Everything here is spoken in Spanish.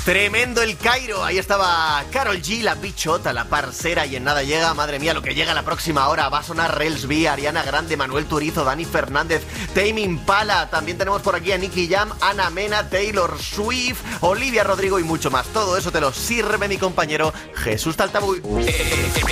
Tremendo el Cairo, ahí estaba Karol G, la bichota, la parcera, y en nada llega, madre mía, lo que llega la próxima hora. Va a sonar Rels B, Ariana Grande, Manuel Turizo, Dani Fernández, Tame Impala. También tenemos por aquí a Nicky Jam, Ana Mena, Taylor Swift, Olivia Rodrigo y mucho más. Todo eso te lo sirve mi compañero Jesús Taltabuy.